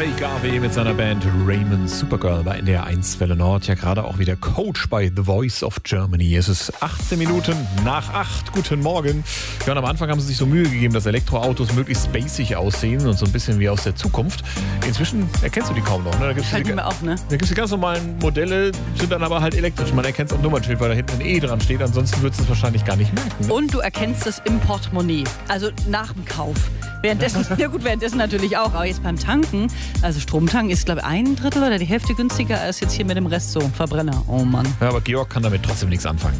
Ray Garvey mit seiner Band Raymond's Supergirl bei NDR 1 Welle Nord. Ja, gerade auch wieder Coach bei The Voice of Germany. Es ist 18 Minuten nach 8. Guten Morgen. Ja, und am Anfang haben sie sich so Mühe gegeben, dass Elektroautos möglichst spacig aussehen und so ein bisschen wie aus der Zukunft. Inzwischen erkennst du die kaum noch. Ne? Da gibt's die ganz normalen Modelle, sind dann aber halt elektrisch. Man erkennt es am Nummernschild, weil da hinten ein E dran steht. Ansonsten würdest du es wahrscheinlich gar nicht merken. Ne? Und du erkennst es im Portemonnaie, also nach dem Kauf. Währenddessen natürlich auch, aber jetzt beim Tanken, also Stromtanken ist, glaube ich, 1/3 oder die Hälfte günstiger als jetzt hier mit dem Rest so Verbrenner. Oh Mann. Ja, aber Georg kann damit trotzdem nichts anfangen.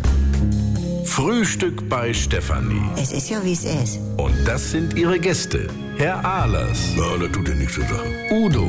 Frühstück bei Stefanie. Es ist ja, wie es ist. Und das sind ihre Gäste. Herr Ahlers. Ja, das tut dir nichts zu sagen. Udo.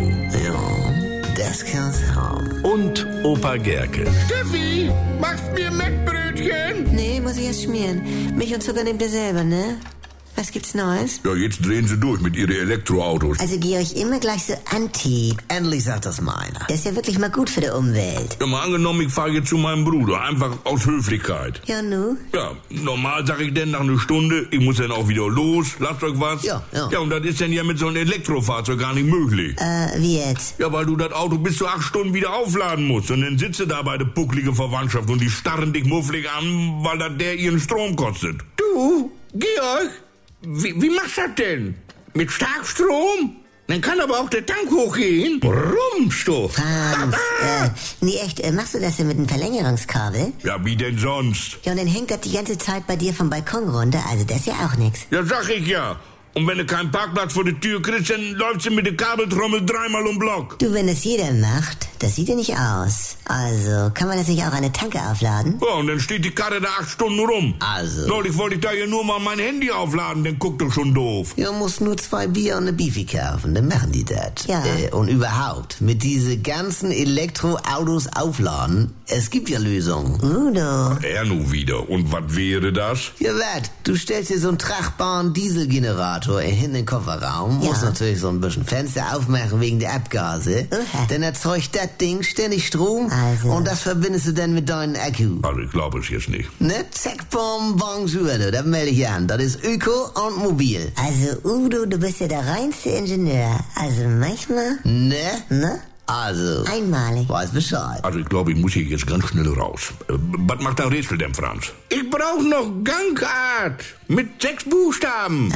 Ja, das kann's haben. Und Opa Gerke. Steffi, machst mir Mettbrötchen? Nee, muss ich erst schmieren. Milch und Zucker nehmt ihr selber, ne? Was gibt's Neues? Ja, jetzt drehen sie durch mit ihren Elektroautos. Also Georg, immer gleich so anti. Endlich sagt das meiner. Das ist ja wirklich mal gut für die Umwelt. Ja, mal angenommen, ich fahre jetzt zu meinem Bruder, einfach aus Höflichkeit. Ja, nu? Ja, normal sag ich denn nach einer Stunde, ich muss dann auch wieder los, lasst euch was. Ja. Ja, und das ist dann ja mit so einem Elektrofahrzeug gar nicht möglich. Wie jetzt? Ja, weil du das Auto bis zu 8 Stunden wieder aufladen musst. Und dann sitzt du da bei der bucklige Verwandtschaft und die starren dich mufflig an, weil das der ihren Strom kostet. Du, Georg? Wie machst du das denn? Mit Starkstrom? Dann kann aber auch der Tank hochgehen. Rums, du. Franz, nee, echt, machst du das denn mit einem Verlängerungskabel? Ja, wie denn sonst? Ja, und dann hängt das die ganze Zeit bei dir vom Balkon runter, also das ist ja auch nix. Ja, sag ich ja. Und wenn du keinen Parkplatz vor der Tür kriegst, dann läuft sie mit der Kabeltrommel 3-mal um Block. Du, wenn das jeder macht, das sieht ja nicht aus. Also, kann man das nicht auch an eine Tanke aufladen? Ja, und dann steht die Karre da 8 Stunden rum. Also. Neulich wollte ich da ja nur mal mein Handy aufladen, dann guckt doch schon doof. Ja, musst nur 2 Bier und eine Beefy kaufen, dann machen die das. Ja. Und überhaupt, mit diese ganzen Elektroautos aufladen, es gibt ja Lösungen. Udo. Er nu wieder. Und was wäre das? Ja, wat? Du stellst dir so einen tragbaren Dieselgenerator in den Kofferraum, Ja. musst natürlich so ein bisschen Fenster aufmachen wegen der Abgase. Oha. Dann erzeugt das Ding ständig Strom Also. und das verbindest du dann mit deinem Akku. Also ich glaube es jetzt nicht. Ne? Zack, bom, bonjour, das melde ich an. Das ist öko und mobil. Also, Udo, du bist ja der reinste Ingenieur. Also, manchmal, Ne? Also, einmalig. weiß Bescheid. Also ich glaube, ich muss hier jetzt ganz schnell raus. Was macht der Rätsel denn, Franz? Ich brauche noch Gangart mit 6 Buchstaben.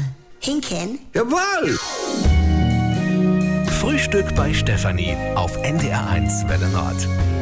Hinken? Jawohl. Frühstück bei Stefanie auf NDR 1 Welle Nord.